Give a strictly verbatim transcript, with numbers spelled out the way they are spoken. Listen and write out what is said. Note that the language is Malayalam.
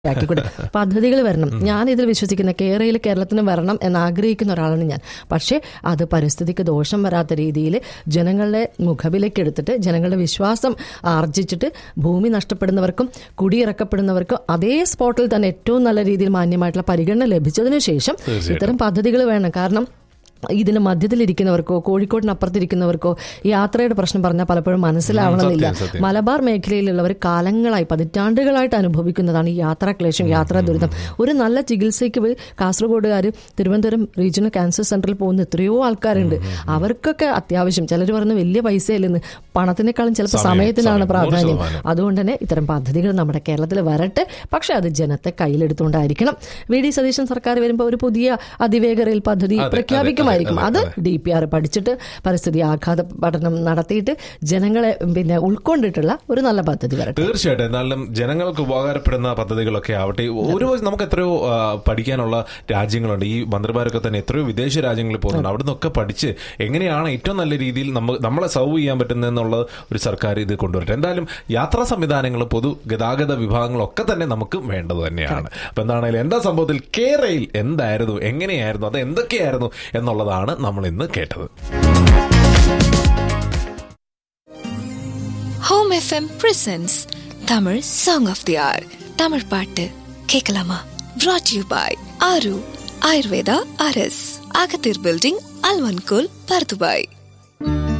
ാക്കിക്കൂടെ പദ്ധതികൾ വരണം. ഞാൻ ഇതിൽ വിശ്വസിക്കുന്ന കേരളയിൽ കേരളത്തിന് വരണം എന്ന് ആഗ്രഹിക്കുന്ന ഒരാളാണ് ഞാൻ. പക്ഷേ അത് പരിസ്ഥിതിക്ക് ദോഷം വരാത്ത രീതിയിൽ ജനങ്ങളുടെ മുഖവിലേക്ക് എടുത്തിട്ട് ജനങ്ങളുടെ വിശ്വാസം ആർജിച്ചിട്ട് ഭൂമി നഷ്ടപ്പെടുന്നവർക്കും കുടിയിറക്കപ്പെടുന്നവർക്കും അതേ സ്പോട്ടിൽ തന്നെ ഏറ്റവും നല്ല രീതിയിൽ മാന്യമായിട്ടുള്ള പരിഗണന ലഭിച്ചതിനു ശേഷം ഇത്തരം പദ്ധതികൾ വേണം. കാരണം ഇതിന് മധ്യത്തിലിരിക്കുന്നവർക്കോ കോഴിക്കോടിനപ്പുറത്തിരിക്കുന്നവർക്കോ യാത്രയുടെ പ്രശ്നം പറഞ്ഞാൽ പലപ്പോഴും മനസ്സിലാവണമെന്നില്ല. മലബാർ മേഖലയിലുള്ളവർ കാലങ്ങളായി പതിറ്റാണ്ടുകളായിട്ട് അനുഭവിക്കുന്നതാണ് ഈ യാത്രാക്ലേശം, യാത്രാ ദുരിതം. ഒരു നല്ല ചികിത്സയ്ക്ക് കാസർഗോഡുകാർ തിരുവനന്തപുരം റീജിയണൽ ക്യാൻസർ സെന്ററിൽ പോകുന്ന എത്രയോ ആൾക്കാരുണ്ട്. അവർക്കൊക്കെ അത്യാവശ്യം, ചിലർ പറഞ്ഞ് വലിയ പൈസയില്ലെന്ന്, പണത്തിനേക്കാളും ചിലപ്പോൾ സമയത്തിനാണ് പ്രാധാന്യം. അതുകൊണ്ട് തന്നെ ഇത്തരം പദ്ധതികൾ നമ്മുടെ കേരളത്തിൽ വരട്ടെ. പക്ഷെ അത് ജനത്തെ കയ്യിലെടുത്തുകൊണ്ടായിരിക്കണം. വി ഡി സതീശൻ സർക്കാർ വരുമ്പോൾ ഒരു പുതിയ അതിവേഗ റെയിൽ പദ്ധതി പ്രഖ്യാപിക്കും. അത് ഡി പി ആർ പഠിച്ചിട്ട് പരിസ്ഥിതി ആഘാത പഠനം നടത്തിയിട്ട് ജനങ്ങളെ പിന്നെ ഉൾക്കൊണ്ടിട്ടുള്ള ഒരു നല്ല പദ്ധതി വരട്ടെ. തീർച്ചയായിട്ടും. എന്നാലും ജനങ്ങൾക്ക് ഉപകാരപ്പെടുന്ന പദ്ധതികളൊക്കെ ആവട്ടെ. ഓരോ നമുക്ക് എത്രയോ പഠിക്കാനുള്ള രാജ്യങ്ങളുണ്ട്. ഈ മന്ത്രിമാരൊക്കെ തന്നെ എത്രയോ വിദേശ രാജ്യങ്ങളിൽ പോകുന്നുണ്ട്. അവിടെ നിന്നൊക്കെ പഠിച്ച് എങ്ങനെയാണ് ഏറ്റവും നല്ല രീതിയിൽ നമ്മൾ നമ്മളെ സർവ് ചെയ്യാൻ പറ്റുന്നതെന്നുള്ള ഒരു സർക്കാർ ഇത് കൊണ്ടുവരട്ടെ. എന്തായാലും യാത്രാ സംവിധാനങ്ങൾ, പൊതു ഗതാഗത വിഭാഗങ്ങളൊക്കെ തന്നെ നമുക്ക് വേണ്ടത് തന്നെയാണ്. അപ്പൊ എന്താണെങ്കിലും എന്താ സംഭവത്തിൽ കേരളയിൽ എന്തായിരുന്നു, എങ്ങനെയായിരുന്നു, അത് എന്തൊക്കെയായിരുന്നു എന്നുള്ള ാണ് നമ്മൾ ഇന്ന് കേട്ടത്. Home F M presents Tamil song of the R. Tamil പാട്ട് കേക്കലാமா? brought to you by ആരു ആയുർവേദ ആർഎസ്, അകത്തീർ ബിൽഡിംഗ്, അൽവൻകൂൽ, പർദുബായ്.